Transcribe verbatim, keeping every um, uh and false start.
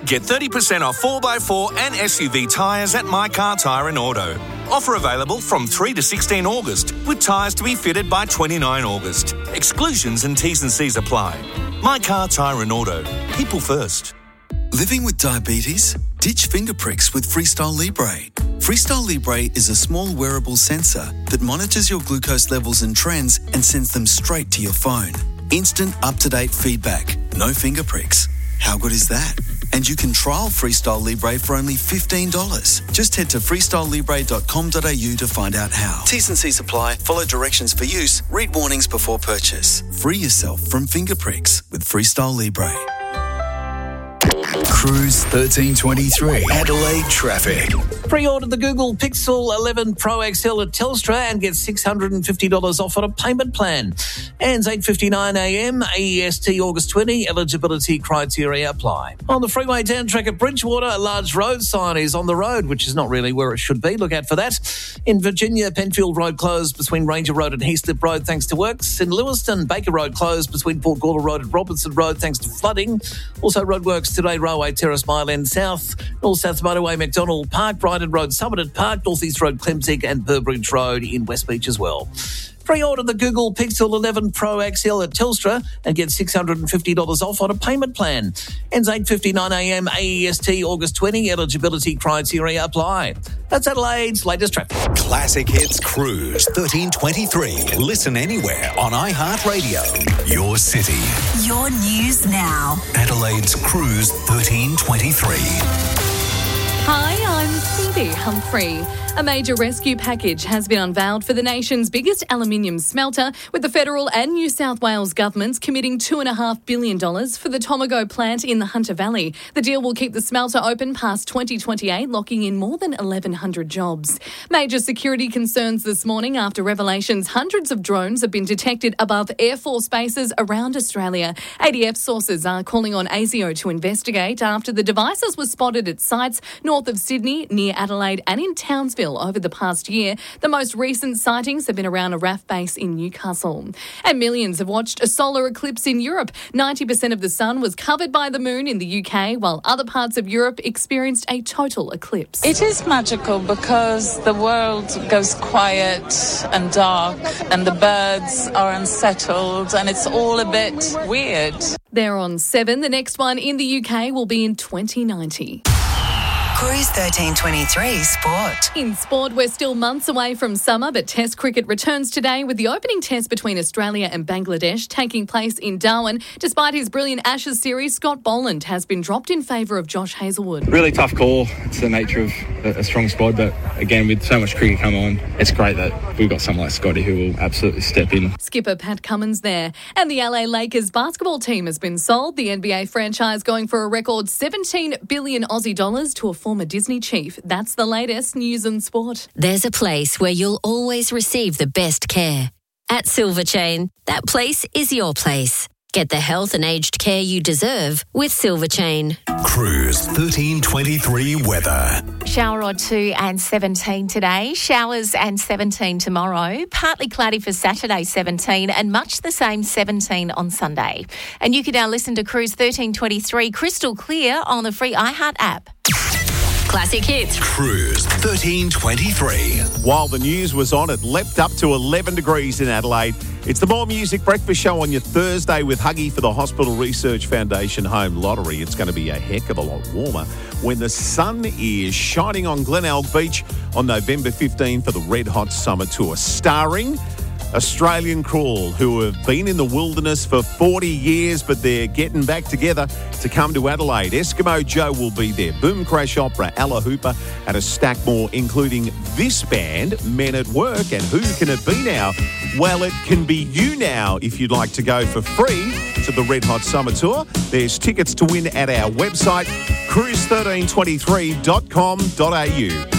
Get thirty percent off four by four and S U V tyres at My Car Tyre and Auto. Offer available from three to sixteen August, with tyres to be fitted by twenty-nine August. Exclusions and T's and C's apply. My Car Tyre and Auto. People first. Living with diabetes? Ditch finger pricks with Freestyle Libre. Freestyle Libre is a small wearable sensor that monitors your glucose levels and trends and sends them straight to your phone. Instant, up-to-date feedback. No finger pricks. How good is that? And you can trial Freestyle Libre for only fifteen dollars. Just head to freestyle libre dot com dot a u to find out how. T's and C's apply. Follow directions for use. Read warnings before purchase. Free yourself from finger pricks with Freestyle Libre. Cruise thirteen twenty-three. Adelaide traffic. Pre-order the Google Pixel eleven Pro X L at Telstra and get six hundred fifty dollars off on a payment plan. Ends eight fifty-nine a m, A E S T August twentieth, eligibility criteria apply. On the freeway down track at Bridgewater, a large road sign is on the road, which is not really where it should be. Look out for that. In Virginia, Penfield Road closed between Ranger Road and Heaslip Road thanks to works. In Lewiston, Baker Road closed between Port Gawler Road and Robertson Road thanks to flooding. Also roadworks today, Railway Terrace Mile End South, North South Motorway, McDonald Park, Brighton Road, Summerton Park, North East Road, Clemzig and Burbridge Road in West Beach as well. Pre-order the Google Pixel eleven Pro X L at Telstra and get six hundred fifty dollars off on a payment plan. Ends eight fifty-nine a m, A E S T August twentieth, eligibility criteria apply. That's Adelaide's latest traffic. Classic Hits Cruise thirteen twenty-three. Listen anywhere on iHeartRadio. Your city. Your news now. Adelaide's Cruise thirteen twenty-three. Hi, I'm Phoebe Humphrey. A major rescue package has been unveiled for the nation's biggest aluminium smelter, with the federal and New South Wales governments committing two point five billion dollars for the Tomago plant in the Hunter Valley. The deal will keep the smelter open past twenty twenty-eight, locking in more than eleven hundred jobs. Major security concerns this morning after revelations hundreds of drones have been detected above Air Force bases around Australia. A D F sources are calling on ASIO to investigate after the devices were spotted at sites north of Sydney, near Adelaide and in Townsville over the past year. The most recent sightings have been around a R A F base in Newcastle. And millions have watched a solar eclipse in Europe. ninety percent of the sun was covered by the moon in the U K, while other parts of Europe experienced a total eclipse. It is magical because the world goes quiet and dark and the birds are unsettled and it's all a bit weird. They're on seven. The next one in the U K will be in twenty ninety. Cruise thirteen twenty-three Sport. In sport, we're still months away from summer, but Test cricket returns today with the opening test between Australia and Bangladesh taking place in Darwin. Despite his brilliant Ashes series, Scott Boland has been dropped in favour of Josh Hazlewood. Really tough call. It's the nature of a strong squad, but again, with so much cricket come on, it's great that we've got someone like Scotty who will absolutely step in. Skipper Pat Cummins there. And the L A Lakers basketball team has been sold. The N B A franchise going for a record seventeen billion Aussie dollars to a former Disney chief. That's the latest news and sport. There's a place where you'll always receive the best care. At Silver Chain, that place is your place. Get the health and aged care you deserve with Silver Chain. Cruise thirteen twenty-three weather. Shower or two and seventeen today. Showers and seventeen tomorrow. Partly cloudy for Saturday, seventeen, and much the same, seventeen on Sunday. And you can now listen to Cruise thirteen twenty-three crystal clear on the free iHeart app. Classic Hits. Cruise thirteen twenty-three. While the news was on, it leapt up to eleven degrees in Adelaide. It's the More Music Breakfast Show on your Thursday with Huggy for the Hospital Research Foundation Home Lottery. It's going to be a heck of a lot warmer when the sun is shining on Glenelg Beach on November fifteenth for the Red Hot Summer Tour, starring Australian Crawl, who have been in the wilderness for forty years, but they're getting back together to come to Adelaide. Eskimo Joe will be there, Boom Crash Opera, Alla Hooper, and a stack more, including this band, Men at Work. And who can it be now? Well, it can be you now if you'd like to go for free to the Red Hot Summer Tour. There's tickets to win at our website, cruise thirteen twenty-three dot com dot a u.